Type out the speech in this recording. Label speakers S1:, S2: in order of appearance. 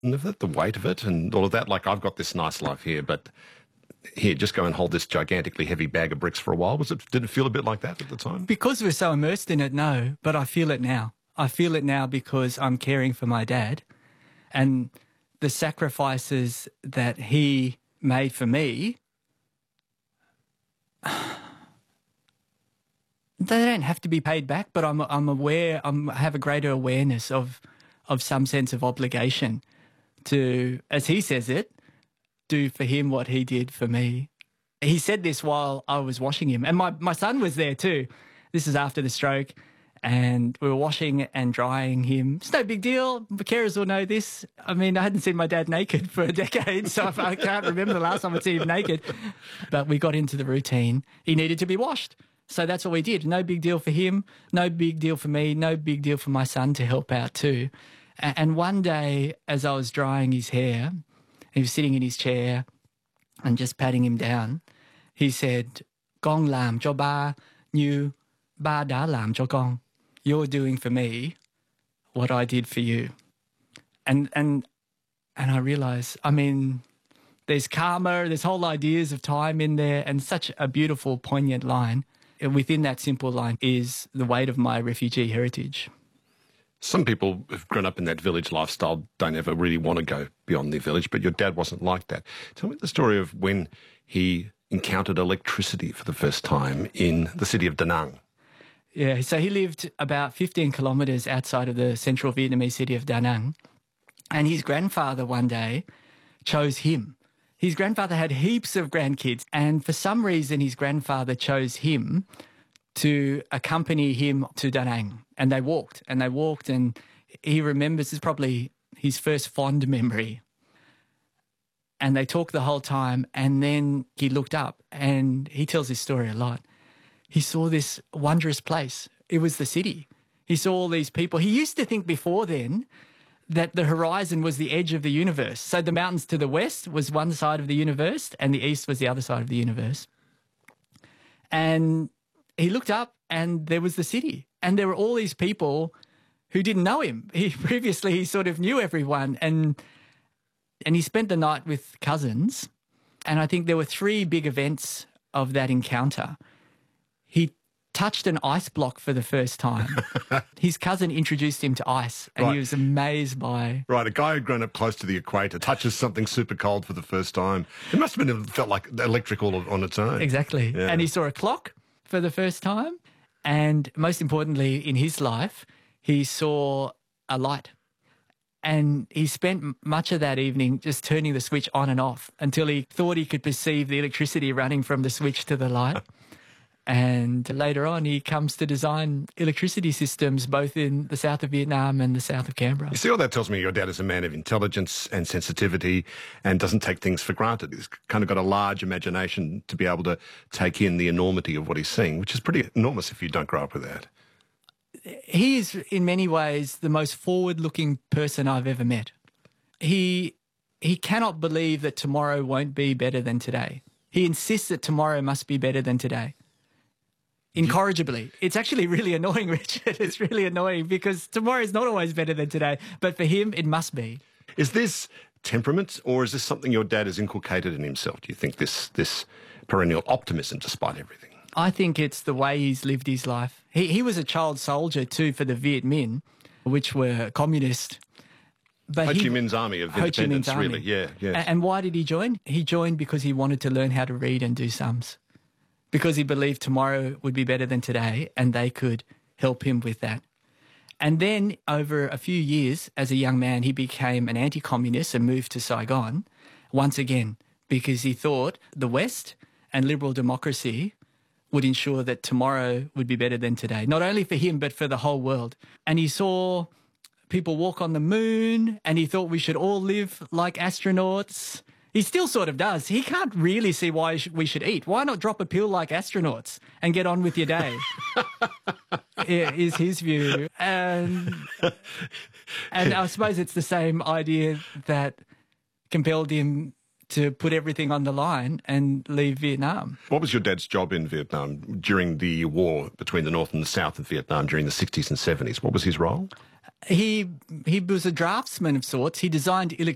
S1: And the weight of it and all of that, like I've got this nice life here, but here, just go and hold this gigantically heavy bag of bricks for a while. Did it feel a bit like that at the time?
S2: Because we're so immersed in it, no, but I feel it now. I feel it now because I'm caring for my dad, and the sacrifices that he made for me, they don't have to be paid back, but I'm aware, I have a greater awareness of some sense of obligation to, as he says it, do for him what he did for me. He said this while I was washing him, and my son was there too. This is after the stroke, and we were washing and drying him. It's no big deal. The carers will know this. I mean, I hadn't seen my dad naked for a decade, so I can't remember the last time I'd seen him naked. But we got into the routine. He needed to be washed. So that's what we did. No big deal for him, no big deal for me, no big deal for my son to help out too. And one day, as I was drying his hair, he was sitting in his chair and just patting him down. He said, "Gong lam cho ba, như ba đã làm cho con." You're doing for me what I did for you. And I realised, I mean, there's karma, there's whole ideas of time in there, and such a beautiful, poignant line. And within that simple line is the weight of my refugee heritage.
S1: Some people who've grown up in that village lifestyle don't ever really want to go beyond their village, but your dad wasn't like that. Tell me the story of when he encountered electricity for the first time in the city of Da Nang.
S2: Yeah, so he lived about 15 kilometres outside of the central Vietnamese city of Da Nang, and his grandfather one day chose him. His grandfather had heaps of grandkids, and for some reason his grandfather chose him to accompany him to Da Nang. And they walked, and he remembers, it's probably his first fond memory. And they talked the whole time, and then he looked up, and he tells this story a lot. He saw this wondrous place. It was the city. He saw all these people. He used to think before then that the horizon was the edge of the universe. So the mountains to the west was one side of the universe and the east was the other side of the universe. And he looked up and there was the city. And there were all these people who didn't know him. Previously he sort of knew everyone, and he spent the night with cousins. And I think there were 3 big events of that encounter. He touched an ice block for the first time. His cousin introduced him to ice, and he was amazed by...
S1: Right, a guy who'd grown up close to the equator touches something super cold for the first time. It must have been, felt like electric all on its own.
S2: Exactly. Yeah. And he saw a clock for the first time, and most importantly in his life, he saw a light. And he spent much of that evening just turning the switch on and off until he thought he could perceive the electricity running from the switch to the light. And later on, he comes to design electricity systems both in the south of Vietnam and the south of Canberra.
S1: You see, all that tells me your dad is a man of intelligence and sensitivity and doesn't take things for granted. He's kind of got a large imagination to be able to take in the enormity of what he's seeing, which is pretty enormous if you don't grow up with that.
S2: He is, in many ways, the most forward-looking person I've ever met. He cannot believe that tomorrow won't be better than today. He insists that tomorrow must be better than today. Incorrigibly. It's actually really annoying, Richard. It's really annoying because tomorrow is not always better than today, but for him, it must be.
S1: Is this temperament, or is this something your dad has inculcated in himself? Do you think this perennial optimism despite everything?
S2: I think it's the way he's lived his life. He was a child soldier too for the Viet Minh, which were communist. But
S1: Ho Chi Minh's army of independence, really. Yeah.
S2: And why did he join? He joined because he wanted to learn how to read and do sums. Because he believed tomorrow would be better than today and they could help him with that. And then over a few years, as a young man, he became an anti-communist and moved to Saigon once again because he thought the West and liberal democracy would ensure that tomorrow would be better than today, not only for him but for the whole world. And he saw people walk on the moon and he thought we should all live like astronauts. He still sort of does. He can't really see why we should eat. Why not drop a pill like astronauts and get on with your day? Is his view. And I suppose it's the same idea that compelled him to put everything on the line and leave Vietnam.
S1: What was your dad's job in Vietnam during the war between the North and the South of Vietnam during the 60s and 70s? What was his role?
S2: He was a draftsman of sorts. He designed